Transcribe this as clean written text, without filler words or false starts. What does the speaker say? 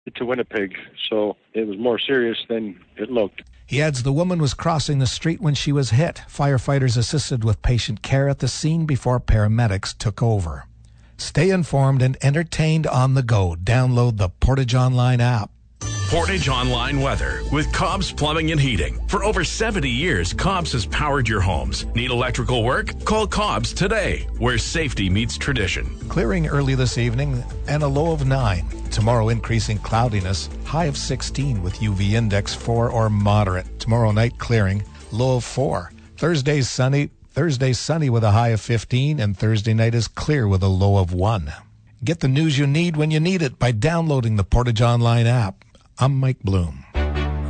to Winnipeg, so it was more serious than it looked. He adds the woman was crossing the street when she was hit. Firefighters assisted with patient care at the scene before paramedics took over. Stay informed and entertained on the go. Download the Portage Online app. Portage Online weather with Cobb's Plumbing and Heating. For over 70 years, Cobb's has powered your homes. Need electrical work? Call Cobb's today, where safety meets tradition. Clearing early this evening and a low of 9. Tomorrow increasing cloudiness, high of 16 with UV index 4 or moderate. Tomorrow night clearing, low of 4. Thursday sunny with a high of 15, and Thursday night is clear with a low of 1. Get the news you need when you need it by downloading the Portage Online app. I'm Mike Bloom.